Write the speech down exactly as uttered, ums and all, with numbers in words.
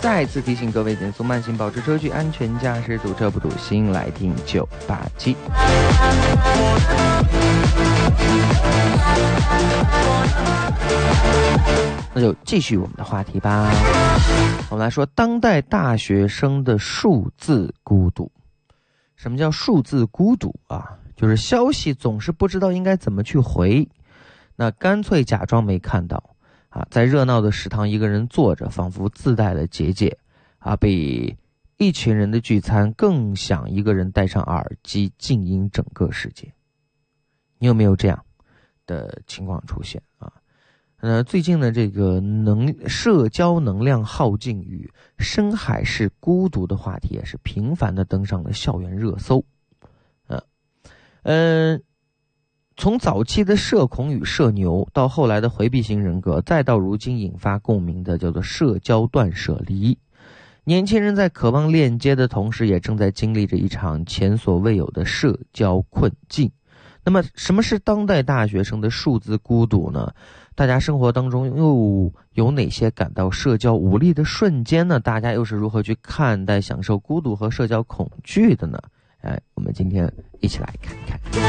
再次提醒各位，减速慢行，保持车距，安全驾驶，堵车不堵心，来听九八七。那就继续我们的话题吧。我们来说当代大学生的数字孤独。什么叫数字孤独啊？就是消息总是不知道应该怎么去回，那干脆假装没看到啊，在热闹的食堂一个人坐着，仿佛自带了结界啊，比一群人的聚餐更想一个人戴上耳机静音整个世界。你有没有这样的情况出现啊？呃，最近的这个能社交能量耗尽与深海式孤独的话题也是频繁的登上了校园热搜。呃，嗯，从早期的社恐与社牛，到后来的回避型人格，再到如今引发共鸣的叫做社交断舍离。年轻人在渴望链接的同时，也正在经历着一场前所未有的社交困境。那么什么是当代大学生的数字孤独呢？大家生活当中又有哪些感到社交无力的瞬间呢？大家又是如何去看待享受孤独和社交恐惧的呢？哎，我们今天一起来看一看。